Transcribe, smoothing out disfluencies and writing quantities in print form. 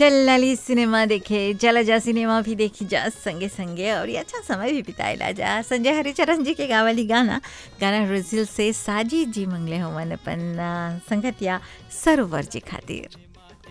चलली सिनेमा देखे चला जा, सिनेमा भी देखी जा संगे संगे और ये अच्छा समय भी बिताएला जा। संजय हरिचरण जी के गावली गाना ब्राजील से साजी जी मंगले होवन अपन संगतिया सरोवर जी खातिर।